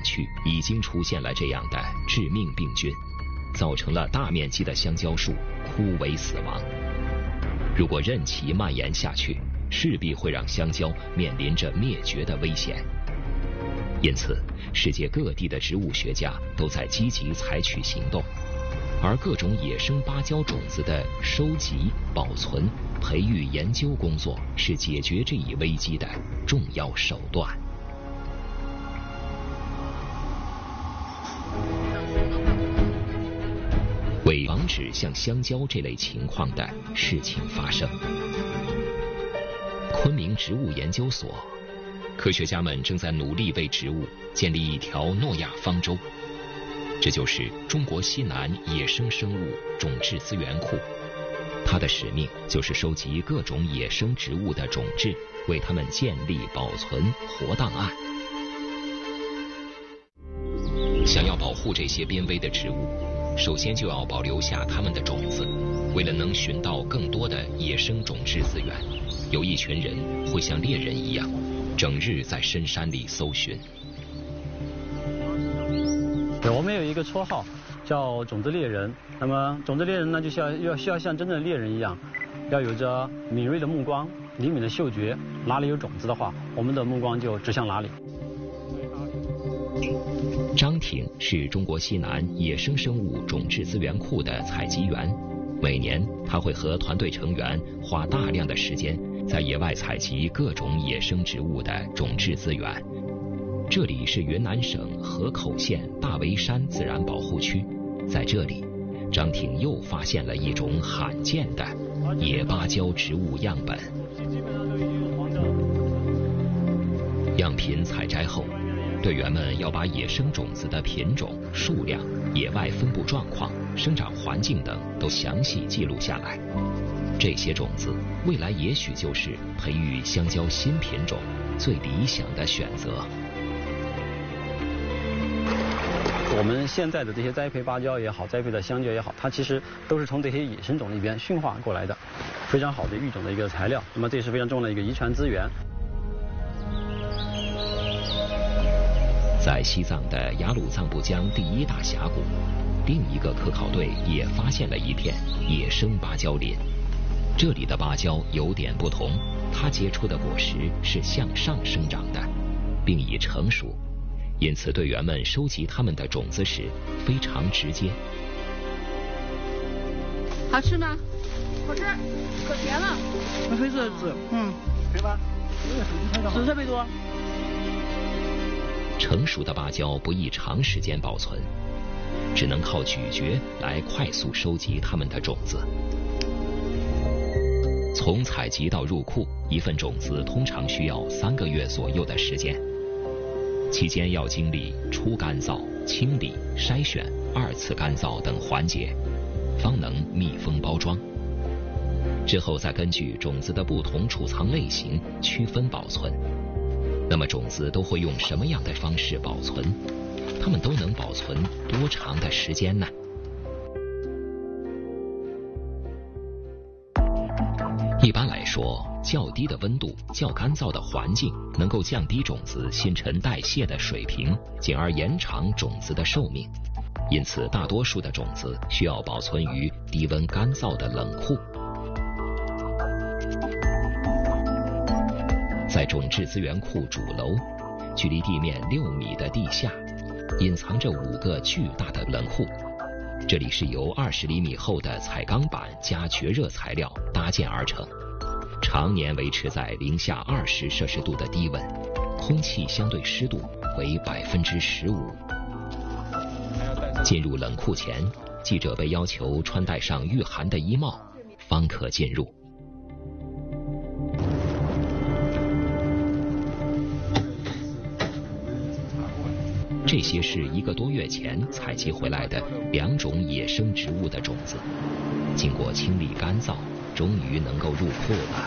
区已经出现了这样的致命病菌，造成了大面积的香蕉树枯萎死亡。如果任其蔓延下去，势必会让香蕉面临着灭绝的危险。因此，世界各地的植物学家都在积极采取行动，而各种野生芭蕉种子的收集、保存、培育、研究工作是解决这一危机的重要手段。为防止像香蕉这类情况的事情发生，昆明植物研究所科学家们正在努力为植物建立一条诺亚方舟，这就是中国西南野生生物种质资源库。它的使命就是收集各种野生植物的种质，为它们建立保存活档案。想要保护这些濒危的植物，首先就要保留下它们的种子。为了能寻到更多的野生种质资源，有一群人会像猎人一样，整日在深山里搜寻。 我们有一个绰号叫种子猎人。那么种子猎人呢，就需要像真正的猎人一样，要有着敏锐的目光、灵敏的嗅觉。哪里有种子的话，我们的目光就指向哪里。 张挺是中国西南野生生物种质资源库的采集员，每年他会和团队成员花大量的时间在野外采集各种野生植物的种质资源。这里是云南省河口县大围山自然保护区，在这里，张挺又发现了一种罕见的野芭蕉植物样本。样品采摘后，队员们要把野生种子的品种、数量、野外分布状况、生长环境等都详细记录下来。这些种子未来也许就是培育香蕉新品种最理想的选择。 我们现在的这些栽培芭蕉也好，栽培的香蕉也好，它其实都是从这些野生种里边驯化过来的，非常好的育种的一个材料。那么这是非常重要的一个遗传资源。 在西藏的雅鲁藏布江第一大峡谷，另一个科考队也发现了一片野生芭蕉林。这里的芭蕉有点不同，它结出的果实是向上生长的，并已成熟。因此，队员们收集它们的种子时非常直接。 好吃吗？好吃，可甜了。那黑色籽， 对吧？ 籽特别多。 成熟的芭蕉不宜长时间保存，只能靠咀嚼来快速收集它们的种子。从采集到入库，一份种子通常需要3个月左右的时间。期间要经历初干燥、清理、筛选、2次干燥等环节，方能密封包装。之后再根据种子的不同储藏类型区分保存。那么种子都会用什么样的方式保存？它们都能保存多长的时间呢？一般来说，较低的温度、较干燥的环境能够降低种子新陈代谢的水平，进而延长种子的寿命。因此，大多数的种子需要保存于低温干燥的冷库。在种质资源库主楼，距离地面6米的地下，隐藏着5个巨大的冷库。这里是由20厘米厚的彩钢板加绝热材料搭建而成，常年维持在零下20摄氏度的低温，空气相对湿度为15%。进入冷库前，记者被要求穿戴上御寒的衣帽，方可进入。这些是1个多月前采集回来的2种野生植物的种子，经过清理干燥，终于能够入库了。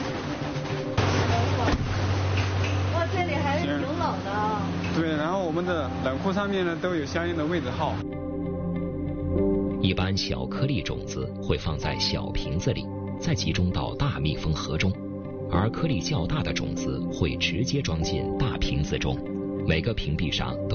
哇，这里还是挺冷的。 对，然后我们的冷库上面呢都有相应的位置号。 一般小颗粒种子会放在小瓶子里，再集中到大密封盒中，而颗粒较大的种子会直接装进大瓶子中，每个瓶壁上都